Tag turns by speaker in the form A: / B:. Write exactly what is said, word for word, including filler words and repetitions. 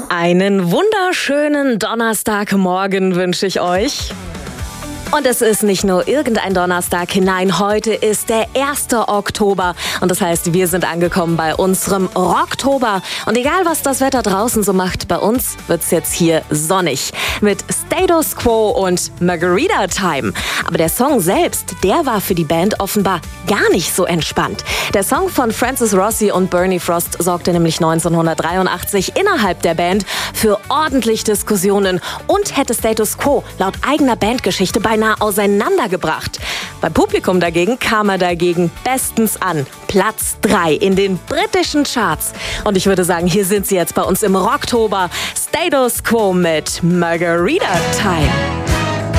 A: Einen wunderschönen Donnerstagmorgen wünsche ich euch. Und es ist nicht nur irgendein Donnerstag, nein, heute ist der erste Oktober. Und das heißt, wir sind angekommen bei unserem Rocktober. Und egal, was das Wetter draußen so macht, bei uns wird's jetzt hier sonnig. Mit Status Quo und Margarita Time. Aber der Song selbst, der war für die Band offenbar gar nicht so entspannt. Der Song von Francis Rossi und Bernie Frost sorgte nämlich neunzehnhundertdreiundachtzig innerhalb der Band für ordentlich Diskussionen und hätte Status Quo laut eigener Bandgeschichte beinahe auseinandergebracht. Beim Publikum dagegen kam er dagegen bestens an. Platz drei in den britischen Charts. Und ich würde sagen, hier sind sie jetzt bei uns im Rocktober. Status Quo mit Margarita Time.